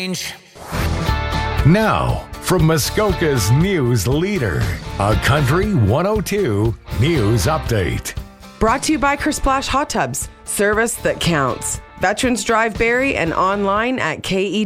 change. Now, from Muskoka's news leader, a Country 102 News Update. Brought to you by Kersplash Hot Tubs, service that counts. Veterans Drive Barrie and online at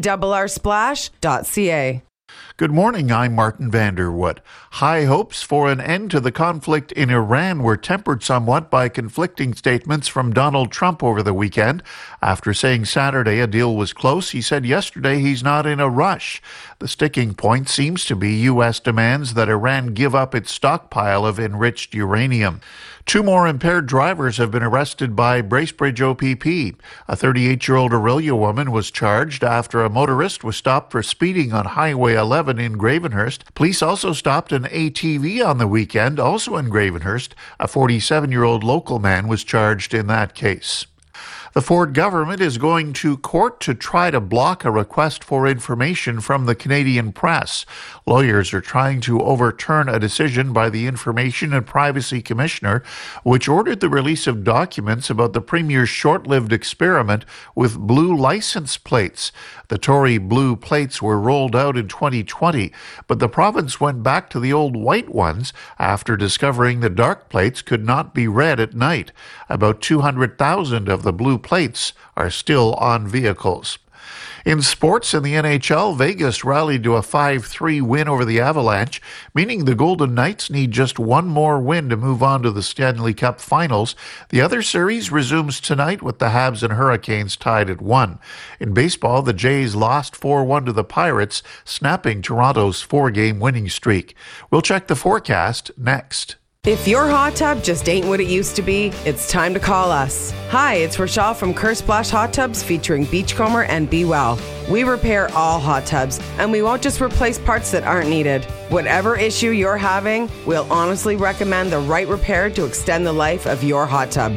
kerrsplash.ca. Good morning, I'm Martin Vanderwood. High hopes for an end to the conflict in Iran were tempered somewhat by conflicting statements from Donald Trump over the weekend. After saying Saturday a deal was close, he said yesterday he's not in a rush. The sticking point seems to be U.S. demands that Iran give up its stockpile of enriched uranium. 2 more impaired drivers have been arrested by Bracebridge OPP. A 38-year-old Orillia woman was charged after a motorist was stopped for speeding on Highway 11 in Gravenhurst. Police also stopped an ATV on the weekend, also in Gravenhurst. A 47-year-old local man was charged in that case. The Ford government is going to court to try to block a request for information from the Canadian press. Lawyers are trying to overturn a decision by the Information and Privacy Commissioner, which ordered the release of documents about the Premier's short-lived experiment with blue license plates. The Tory blue plates were rolled out in 2020, but the province went back to the old white ones after discovering the dark plates could not be read at night. About 200,000 of the blue plates are still on vehicles. In sports, in the NHL, Vegas rallied to a 5-3 win over the Avalanche, meaning the Golden Knights need just one more win to move on to the Stanley Cup Finals. The other series resumes tonight with the Habs and Hurricanes tied at 1. In baseball, the Jays lost 4-1 to the Pirates, snapping Toronto's 4-game winning streak. We'll check the forecast next. If your hot tub just ain't what it used to be, it's time to call us. Hi, it's Rochelle from Kersplash Hot Tubs featuring Beachcomber and Be Well. We repair all hot tubs, and we won't just replace parts that aren't needed. Whatever issue you're having, we'll honestly recommend the right repair to extend the life of your hot tub.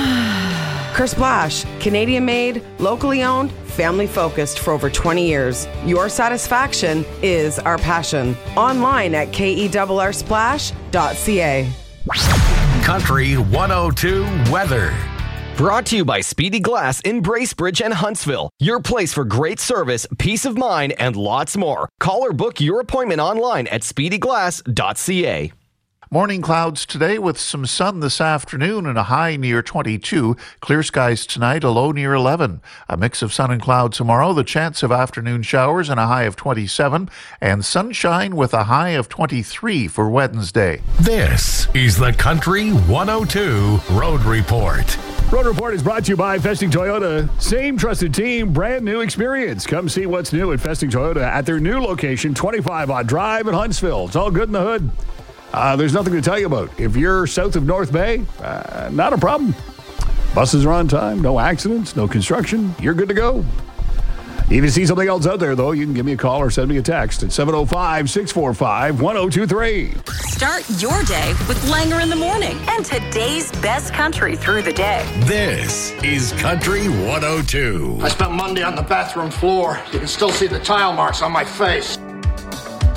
Kersplash, Canadian-made, locally owned, family-focused for over 20 years. Your satisfaction is our passion. Online at kerrsplash.ca. Country 102 weather. Brought to you by Speedy Glass in Bracebridge and Huntsville. Your place for great service, peace of mind, and lots more. Call or book your appointment online at speedyglass.ca. Morning clouds today with some sun this afternoon and a high near 22. Clear skies tonight, a low near 11. A mix of sun and cloud tomorrow, the chance of afternoon showers and a high of 27. And sunshine with a high of 23 for Wednesday. This is the Country 102 Road Report. Road Report is brought to you by Festing Toyota. Same trusted team, brand new experience. Come see what's new at Festing Toyota at their new location, 25 Odd Drive in Huntsville. It's all good in the hood. There's nothing to tell you about. If you're south of North Bay, not a problem. Buses are on time, no accidents, no construction. You're good to go. If you see something else out there, though, you can give me a call or send me a text at 705-645-1023. Start your day with Langer in the Morning and today's best country through the day. This is Country 102. I spent Monday on the bathroom floor. You can still see the tile marks on my face.